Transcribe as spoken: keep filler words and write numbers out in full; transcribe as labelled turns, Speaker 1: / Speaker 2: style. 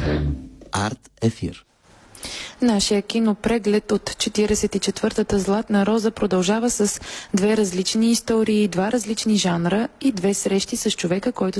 Speaker 1: Арт ефир.
Speaker 2: Нашия кинопреглед от четиридесет и четвъртата Златна роза продължава с две различни истории, два различни жанра и две срещи с човека, който